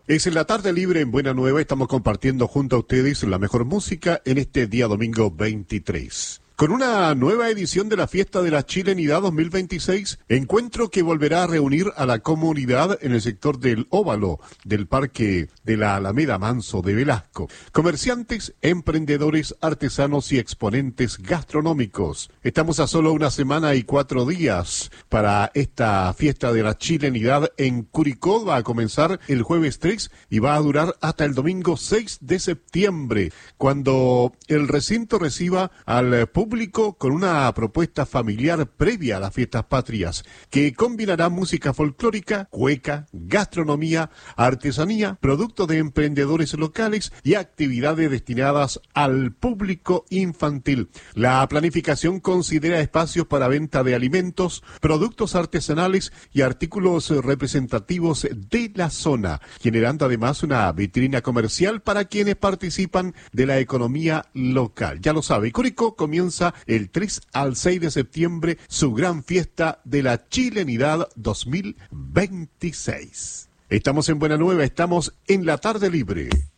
Es en la tarde libre en Buena Nueva, estamos compartiendo junto a ustedes la mejor música en este día domingo 23. Con una nueva edición de la Fiesta de la Chilenidad 2026, encuentro que volverá a reunir a la comunidad en el sector del Óvalo, del Parque de la Alameda Manso de Velasco. Comerciantes, emprendedores, artesanos y exponentes gastronómicos. Estamos a solo una semana y 4 días para esta Fiesta de la Chilenidad en Curicó. Va a comenzar el jueves 3 y va a durar hasta el domingo 6 de septiembre, cuando el recinto reciba al público con una propuesta familiar previa a las fiestas patrias, que combinará música folclórica, cueca, gastronomía, artesanía, productos de emprendedores locales y actividades destinadas al público infantil. La planificación considera espacios para venta de alimentos, productos artesanales y artículos representativos de la zona, generando además una vitrina comercial para quienes participan de la economía local. Ya lo sabe, Curicó comienza el 3 al 6 de septiembre su gran fiesta de la Chilenidad 2026. Estamos en Buena Nueva, estamos en la tarde libre.